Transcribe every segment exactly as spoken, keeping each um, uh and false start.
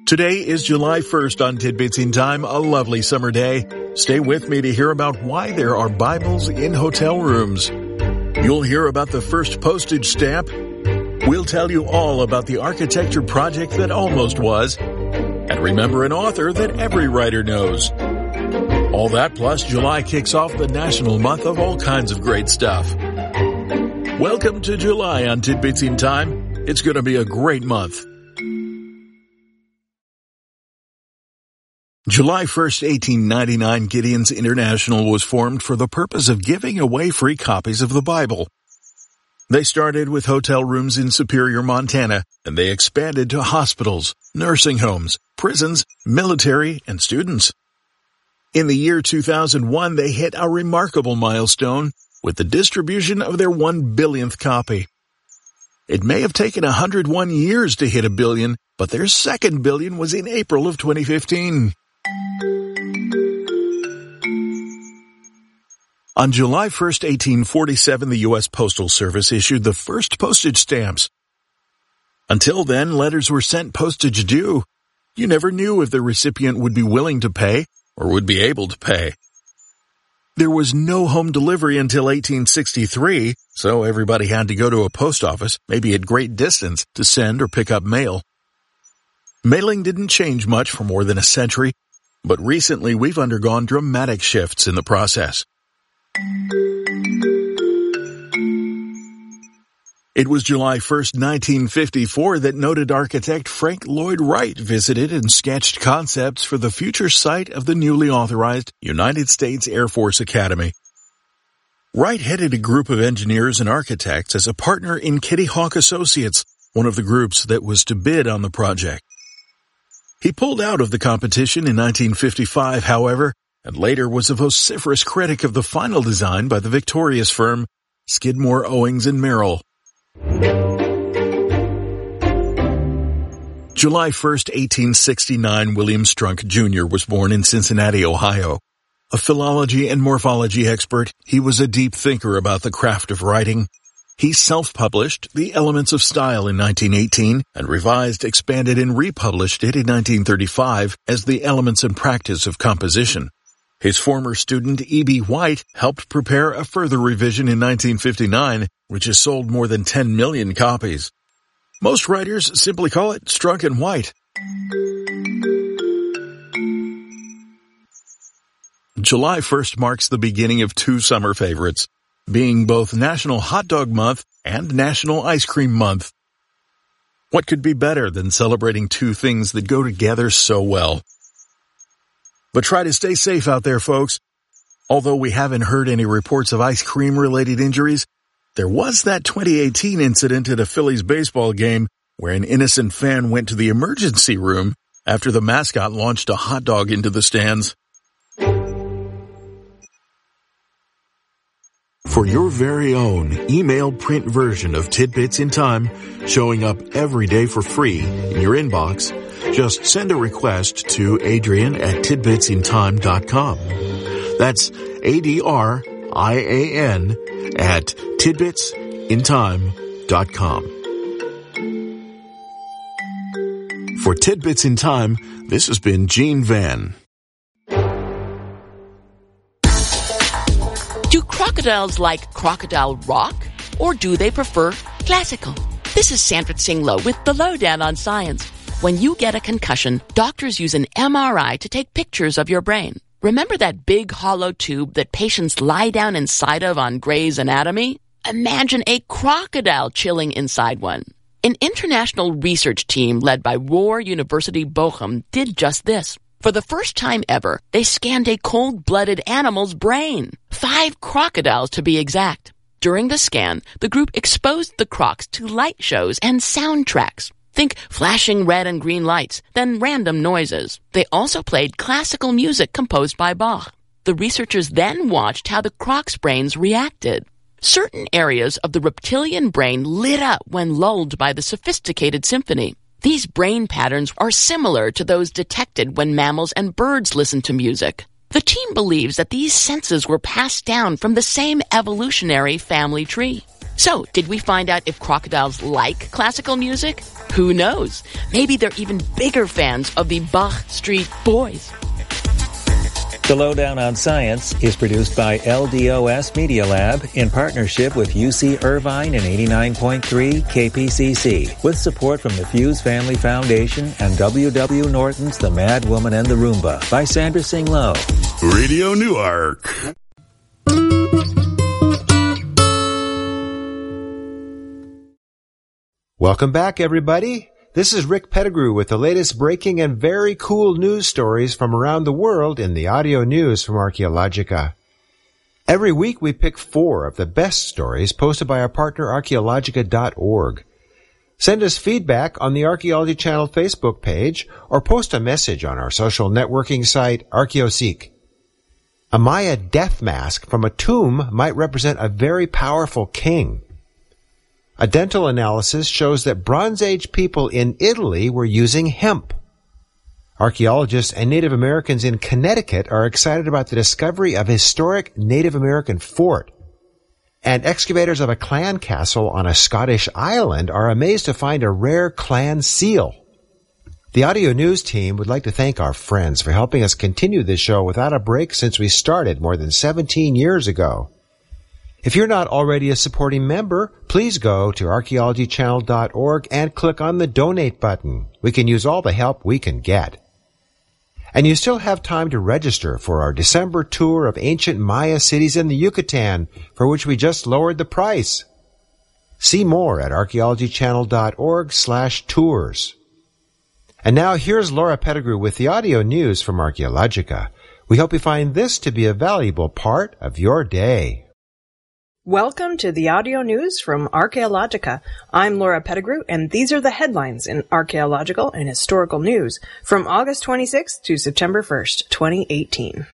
Today is July first on Tidbits in Time, a lovely summer day. Stay with me to hear about why there are Bibles in hotel rooms. You'll hear about the first postage stamp. We'll tell you all about the architecture project that almost was. And remember an author that every writer knows. All that plus July kicks off the national month of all kinds of great stuff. Welcome to July on Tidbits in Time. It's going to be a great month. July first, eighteen ninety-nine, Gideon's International was formed for the purpose of giving away free copies of the Bible. They started with hotel rooms in Superior, Montana, and they expanded to hospitals, nursing homes, prisons, military, and students. In the year two thousand one, they hit a remarkable milestone with the distribution of their one billionth copy. It may have taken one hundred one years to hit a billion, but their second billion was in April of twenty fifteen. On July first, eighteen forty-seven, the U S Postal Service issued the first postage stamps. Until then, letters were sent postage due. You never knew if the recipient would be willing to pay or would be able to pay. There was no home delivery until eighteen sixty-three, so everybody had to go to a post office, maybe at great distance, to send or pick up mail. Mailing didn't change much for more than a century, but recently we've undergone dramatic shifts in the process. It was July first, nineteen fifty-four that noted architect Frank Lloyd Wright visited and sketched concepts for the future site of the newly authorized United States Air Force Academy. Wright headed a group of engineers and architects as a partner in Kitty Hawk Associates, one of the groups that was to bid on the project. He pulled out of the competition in nineteen fifty-five, however, and later was a vociferous critic of the final design by the victorious firm Skidmore, Owings and Merrill. July first, eighteen sixty-nine, William Strunk Junior was born in Cincinnati, Ohio. A philology and morphology expert, he was a deep thinker about the craft of writing. He self-published The Elements of Style in nineteen eighteen and revised, expanded, and republished it in nineteen thirty-five as The Elements and Practice of Composition. His former student E B. White helped prepare a further revision in nineteen fifty-nine, which has sold more than ten million copies. Most writers simply call it Strunk and White. July first marks the beginning of two summer favorites, being both National Hot Dog Month and National Ice Cream Month. What could be better than celebrating two things that go together so well? But try to stay safe out there, folks. Although we haven't heard any reports of ice cream-related injuries, there was that twenty eighteen incident at a Phillies baseball game where an innocent fan went to the emergency room after the mascot launched a hot dog into the stands. For your very own email print version of Tidbits in Time, showing up every day for free in your inbox, just send a request to Adrian at tidbits in time dot com. That's A D R I A N at tidbits in time dot com. For Tidbits in Time, this has been Gene Van. Do crocodiles like crocodile rock, or do they prefer classical? This is Sandra Singlo with the Lowdown on Science. When you get a concussion, doctors use an M R I to take pictures of your brain. Remember that big hollow tube that patients lie down inside of on Grey's Anatomy? Imagine a crocodile chilling inside one. An international research team led by Ruhr University Bochum did just this. For the first time ever, they scanned a cold-blooded animal's brain. Five crocodiles to be exact. During the scan, the group exposed the crocs to light shows and soundtracks. Think flashing red and green lights, then random noises. They also played classical music composed by Bach. The researchers then watched how the crocs' brains reacted. Certain areas of the reptilian brain lit up when lulled by the sophisticated symphony. These brain patterns are similar to those detected when mammals and birds listen to music. The team believes that these senses were passed down from the same evolutionary family tree. So, did we find out if crocodiles like classical music? Who knows? Maybe they're even bigger fans of the Bach Street Boys. The Lowdown on Science is produced by L D O S Media Lab in partnership with U C Irvine and eighty-nine point three K P C C, with support from the Fuse Family Foundation and W W Norton's The Mad Woman and the Roomba by Sandra Singh Low. Radio Newark. Welcome back, everybody. This is Rick Pettigrew with the latest breaking and very cool news stories from around the world in the audio news from Archaeologica. Every week we pick four of the best stories posted by our partner archaeologica dot org. Send us feedback on the Archaeology Channel Facebook page or post a message on our social networking site ArchaeoSeek. A Maya death mask from a tomb might represent a very powerful king. A dental analysis shows that Bronze Age people in Italy were using hemp. Archaeologists and Native Americans in Connecticut are excited about the discovery of a historic Native American fort. And excavators of a clan castle on a Scottish island are amazed to find a rare clan seal. The audio news team would like to thank our friends for helping us continue this show without a break since we started more than seventeen years ago. If you're not already a supporting member, please go to archaeology channel dot org and click on the donate button. We can use all the help we can get. And you still have time to register for our December tour of ancient Maya cities in the Yucatan, for which we just lowered the price. See more at archaeology channel dot org slash tours. And now here's Laura Pettigrew with the audio news from Archaeologica. We hope you find this to be a valuable part of your day. Welcome to the audio news from Archaeologica. I'm Laura Pettigrew, and these are the headlines in archaeological and historical news from August twenty-sixth to September first, twenty eighteen.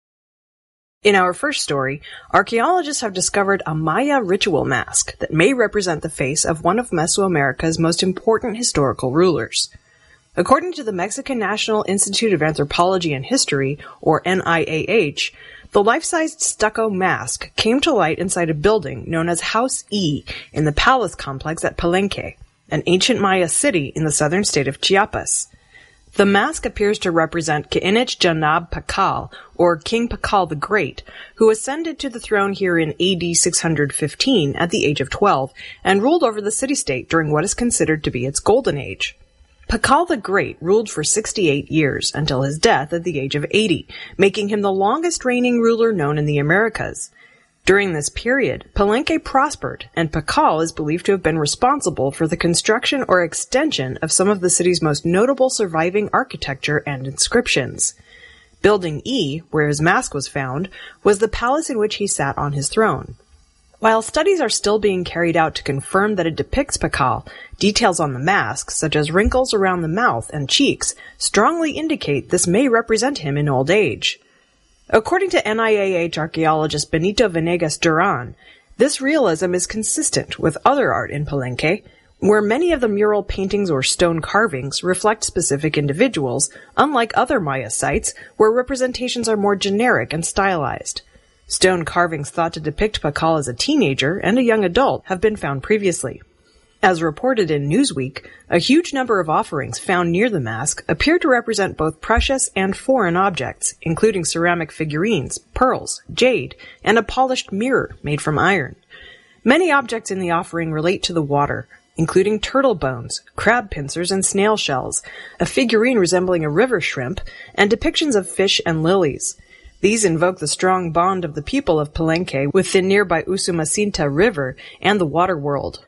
In our first story, archaeologists have discovered a Maya ritual mask that may represent the face of one of Mesoamerica's most important historical rulers. According to the Mexican National Institute of Anthropology and History, or N I A H, the life-sized stucco mask came to light inside a building known as House E in the palace complex at Palenque, an ancient Maya city in the southern state of Chiapas. The mask appears to represent K'inich Janab Pakal, or King Pakal the Great, who ascended to the throne here in A D six hundred fifteen at the age of twelve and ruled over the city-state during what is considered to be its golden age. Pakal the Great ruled for sixty-eight years until his death at the age of eighty, making him the longest reigning ruler known in the Americas. During this period, Palenque prospered, and Pakal is believed to have been responsible for the construction or extension of some of the city's most notable surviving architecture and inscriptions. Building E, where his mask was found, was the palace in which he sat on his throne. While studies are still being carried out to confirm that it depicts Pakal, details on the mask, such as wrinkles around the mouth and cheeks, strongly indicate this may represent him in old age. According to N I A H archaeologist Benito Venegas Duran, this realism is consistent with other art in Palenque, where many of the mural paintings or stone carvings reflect specific individuals, unlike other Maya sites where representations are more generic and stylized. Stone carvings thought to depict Pakal as a teenager and a young adult have been found previously. As reported in Newsweek, a huge number of offerings found near the mask appear to represent both precious and foreign objects, including ceramic figurines, pearls, jade, and a polished mirror made from iron. Many objects in the offering relate to the water, including turtle bones, crab pincers, and snail shells, a figurine resembling a river shrimp, and depictions of fish and lilies. These invoke the strong bond of the people of Palenque with the nearby Usumacinta River and the water world.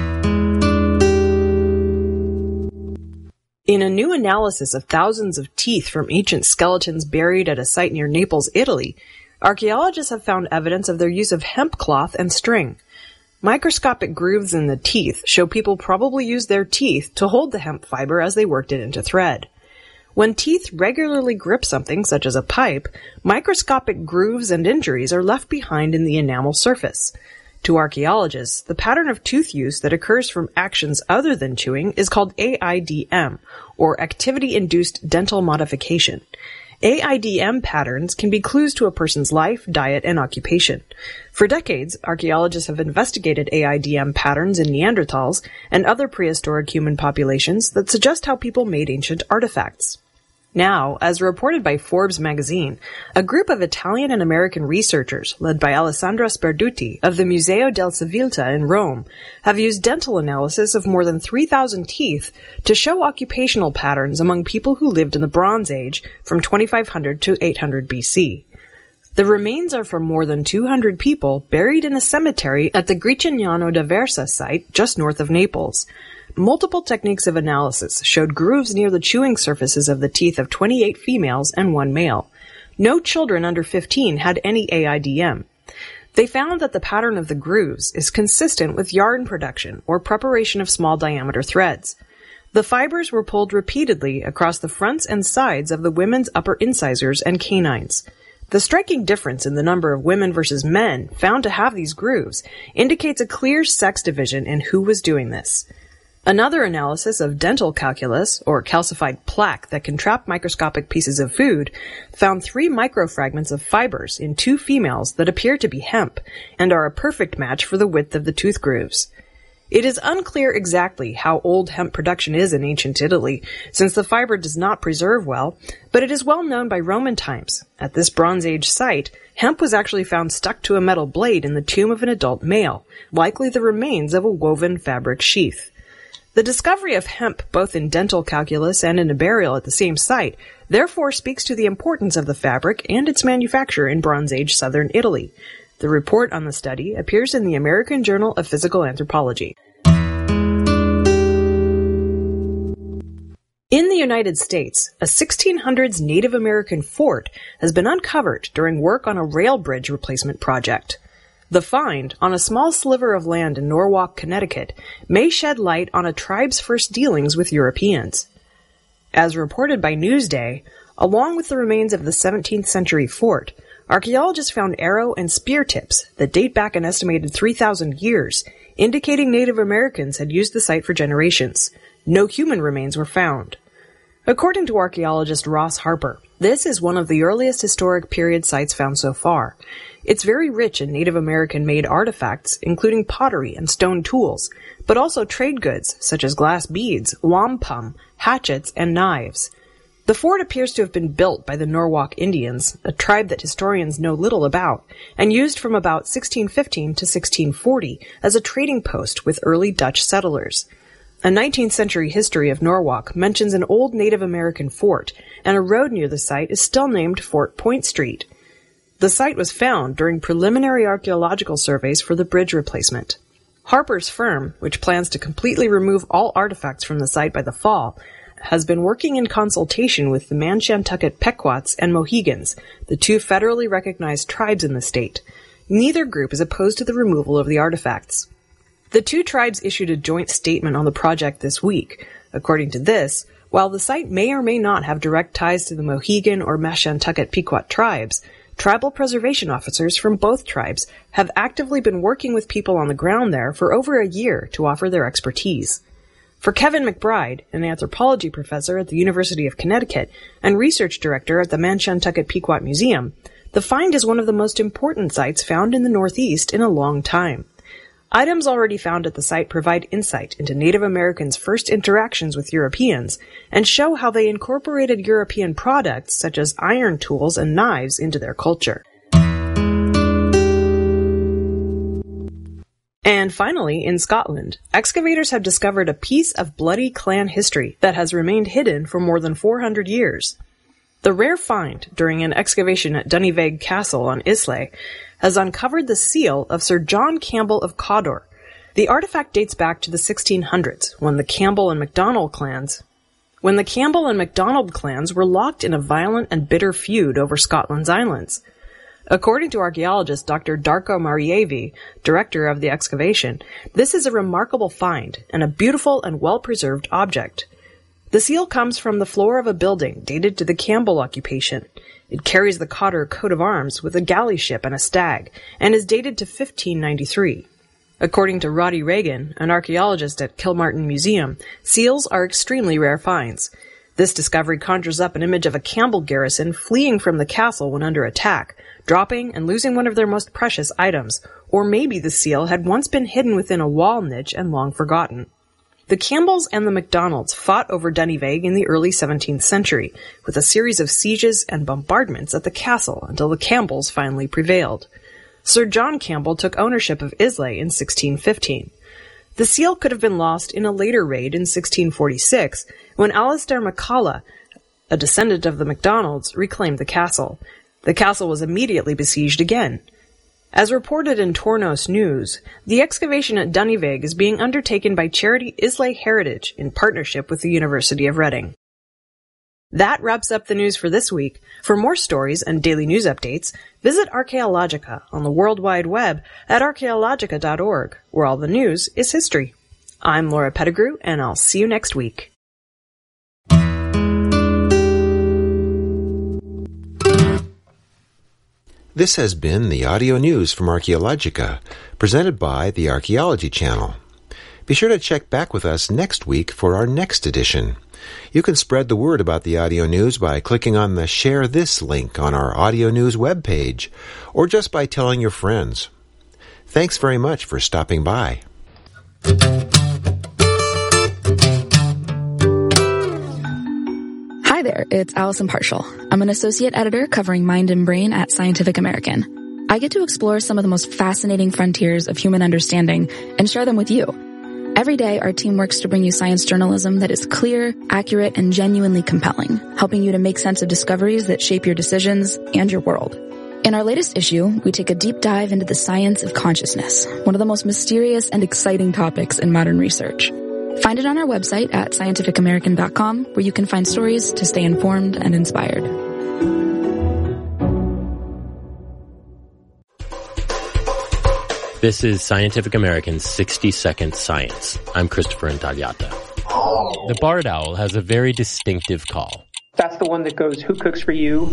In a new analysis of thousands of teeth from ancient skeletons buried at a site near Naples, Italy, archaeologists have found evidence of their use of hemp cloth and string. Microscopic grooves in the teeth show people probably used their teeth to hold the hemp fiber as they worked it into thread. When teeth regularly grip something, such as a pipe, microscopic grooves and injuries are left behind in the enamel surface. To archaeologists, the pattern of tooth use that occurs from actions other than chewing is called A I D M, or Activity-Induced Dental Modification. A I D M patterns can be clues to a person's life, diet, and occupation. For decades, archaeologists have investigated A I D M patterns in Neanderthals and other prehistoric human populations that suggest how people made ancient artifacts. Now, as reported by Forbes magazine, a group of Italian and American researchers, led by Alessandra Sperduti of the Museo del Civiltà in Rome, have used dental analysis of more than three thousand teeth to show occupational patterns among people who lived in the Bronze Age from twenty-five hundred to eight hundred B C. The remains are from more than two hundred people buried in a cemetery at the Gricignano d'Aversa site just north of Naples. Multiple techniques of analysis showed grooves near the chewing surfaces of the teeth of twenty-eight females and one male. No children under fifteen had any A I D M. They found that the pattern of the grooves is consistent with yarn production or preparation of small diameter threads. The fibers were pulled repeatedly across the fronts and sides of the women's upper incisors and canines. The striking difference in the number of women versus men found to have these grooves indicates a clear sex division in who was doing this. Another analysis of dental calculus, or calcified plaque that can trap microscopic pieces of food, found three microfragments of fibers in two females that appear to be hemp, and are a perfect match for the width of the tooth grooves. It is unclear exactly how old hemp production is in ancient Italy, since the fiber does not preserve well, but it is well known by Roman times. At this Bronze Age site, hemp was actually found stuck to a metal blade in the tomb of an adult male, likely the remains of a woven fabric sheath. The discovery of hemp both in dental calculus and in a burial at the same site therefore speaks to the importance of the fabric and its manufacture in Bronze Age southern Italy. The report on the study appears in the American Journal of Physical Anthropology. In the United States, a sixteen hundreds Native American fort has been uncovered during work on a rail bridge replacement project. The find, on a small sliver of land in Norwalk, Connecticut, may shed light on a tribe's first dealings with Europeans. As reported by Newsday, along with the remains of the seventeenth century fort, archaeologists found arrow and spear tips that date back an estimated three thousand years, indicating Native Americans had used the site for generations. No human remains were found. According to archaeologist Ross Harper, this is one of the earliest historic period sites found so far. It's very rich in Native American-made artifacts, including pottery and stone tools, but also trade goods such as glass beads, wampum, hatchets, and knives. The fort appears to have been built by the Norwalk Indians, a tribe that historians know little about, and used from about sixteen fifteen to sixteen forty as a trading post with early Dutch settlers. A nineteenth century history of Norwalk mentions an old Native American fort, and a road near the site is still named Fort Point Street. The site was found during preliminary archaeological surveys for the bridge replacement. Harper's firm, which plans to completely remove all artifacts from the site by the fall, has been working in consultation with the Manshantucket Pequots and Mohegans, the two federally recognized tribes in the state. Neither group is opposed to the removal of the artifacts. The two tribes issued a joint statement on the project this week. According to this, while the site may or may not have direct ties to the Mohegan or Mashantucket Pequot tribes, tribal preservation officers from both tribes have actively been working with people on the ground there for over a year to offer their expertise. For Kevin McBride, an anthropology professor at the University of Connecticut and research director at the Manshantucket Pequot Museum, the find is one of the most important sites found in the Northeast in a long time. Items already found at the site provide insight into Native Americans' first interactions with Europeans and show how they incorporated European products such as iron tools and knives into their culture. And finally, in Scotland, excavators have discovered a piece of bloody clan history that has remained hidden for more than four hundred years. The rare find during an excavation at Dunnyvaig Castle on Islay has uncovered the seal of Sir John Campbell of Cawdor. The artifact dates back to the sixteen hundreds, when the Campbell and MacDonald clans when the Campbell and MacDonald clans were locked in a violent and bitter feud over Scotland's islands. According to archaeologist Doctor Darko Marievi, director of the excavation, this is a remarkable find and a beautiful and well-preserved object. The seal comes from the floor of a building dated to the Campbell occupation. It carries the Cawdor coat of arms with a galley ship and a stag, and is dated to fifteen ninety-three. According to Roddy Reagan, an archaeologist at Kilmartin Museum, seals are extremely rare finds. This discovery conjures up an image of a Campbell garrison fleeing from the castle when under attack, dropping and losing one of their most precious items, or maybe the seal had once been hidden within a wall niche and long forgotten. The Campbells and the MacDonalds fought over Dunnyvaig in the early seventeenth century, with a series of sieges and bombardments at the castle until the Campbells finally prevailed. Sir John Campbell took ownership of Islay in sixteen fifteen. The seal could have been lost in a later raid in sixteen forty-six, when Alistair MacCalla, a descendant of the MacDonalds, reclaimed the castle. The castle was immediately besieged again. As reported in Tornos News, the excavation at Dunnyvaig is being undertaken by charity Islay Heritage in partnership with the University of Reading. That wraps up the news for this week. For more stories and daily news updates, visit Archaeologica on the World Wide Web at archaeologica dot org, where all the news is history. I'm Laura Pettigrew, and I'll see you next week. This has been the audio news from Archaeologica, presented by the Archaeology Channel. Be sure to check back with us next week for our next edition. You can spread the word about the audio news by clicking on the Share This link on our audio news webpage, or just by telling your friends. Thanks very much for stopping by. Hi there, it's Allison Partial. I'm an associate editor covering mind and brain at Scientific American. I get to explore some of the most fascinating frontiers of human understanding and share them with you. Every day, our team works to bring you science journalism that is clear, accurate, and genuinely compelling, helping you to make sense of discoveries that shape your decisions and your world. In our latest issue, we take a deep dive into the science of consciousness, one of the most mysterious and exciting topics in modern research. Find it on our website at scientific american dot com, where you can find stories to stay informed and inspired. This is Scientific American's sixty second Science. I'm Christopher Intagliata. The barred owl has a very distinctive call. That's the one that goes, "Who cooks for you?"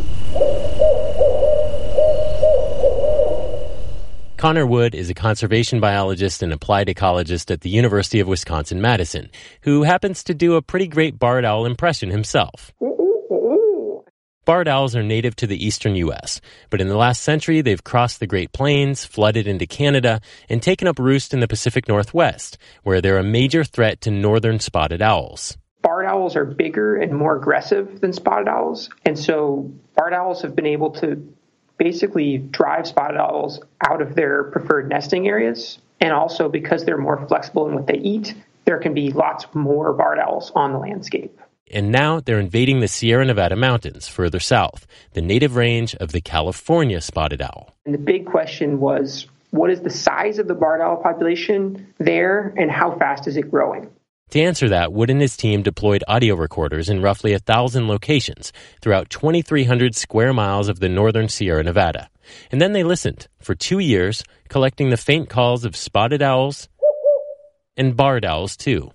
Connor Wood is a conservation biologist and applied ecologist at the University of Wisconsin-Madison, who happens to do a pretty great barred owl impression himself. Barred owls are native to the eastern U S, but in the last century they've crossed the Great Plains, flooded into Canada, and taken up roost in the Pacific Northwest, where they're a major threat to northern spotted owls. Barred owls are bigger and more aggressive than spotted owls, and so barred owls have been able to basically drive spotted owls out of their preferred nesting areas, and also because they're more flexible in what they eat, there can be lots more barred owls on the landscape. And now they're invading the Sierra Nevada mountains further south, the native range of the California spotted owl. And the big question was, what is the size of the barred owl population there, and how fast is it growing? To answer that, Wood and his team deployed audio recorders in roughly a thousand locations throughout twenty-three hundred square miles of the northern Sierra Nevada. And then they listened for two years, collecting the faint calls of spotted owls and barred owls, too.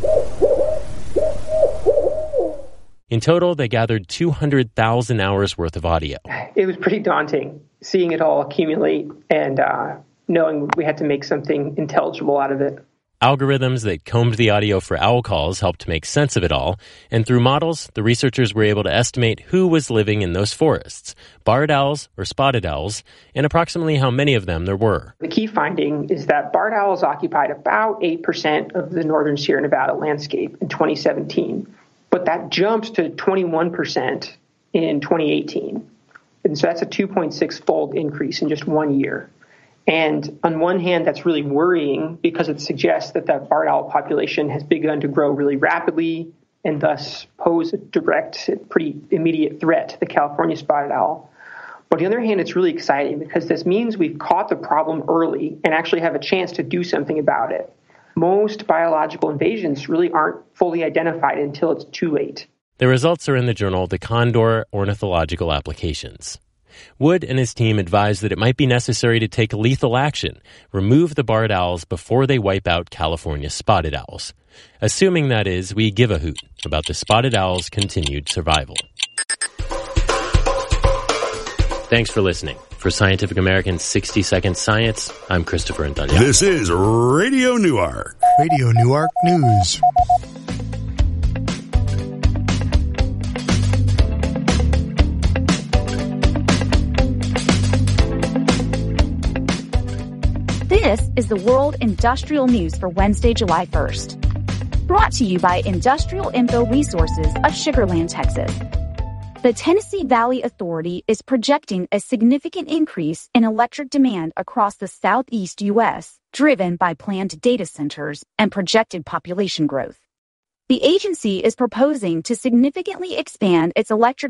In total, they gathered two hundred thousand hours worth of audio. It was pretty daunting, seeing it all accumulate and uh, knowing we had to make something intelligible out of it. Algorithms that combed the audio for owl calls helped make sense of it all, and through models, the researchers were able to estimate who was living in those forests, barred owls or spotted owls, and approximately how many of them there were. The key finding is that barred owls occupied about eight percent of the northern Sierra Nevada landscape in twenty seventeen. But that jumped to twenty-one percent in twenty eighteen. And so that's a two point six fold increase in just one year. And on one hand, that's really worrying because it suggests that that barred owl population has begun to grow really rapidly and thus pose a direct, pretty immediate threat to the California spotted owl. But on the other hand, it's really exciting because this means we've caught the problem early and actually have a chance to do something about it. Most biological invasions really aren't fully identified until it's too late. The results are in the journal The Condor Ornithological Applications. Wood and his team advised that it might be necessary to take lethal action, remove the barred owls before they wipe out California spotted owls. Assuming, that is, we give a hoot about the spotted owl's continued survival. Thanks for listening. For Scientific American's sixty second Science, I'm Christopher Intagliata. This is Radio Newark. Radio Newark News. is the World Industrial News for Wednesday, July first. Brought to you by Industrial Info Resources of Sugar Land, Texas. The Tennessee Valley Authority is projecting a significant increase in electric demand across the southeast U S, driven by planned data centers and projected population growth. The agency is proposing to significantly expand its electric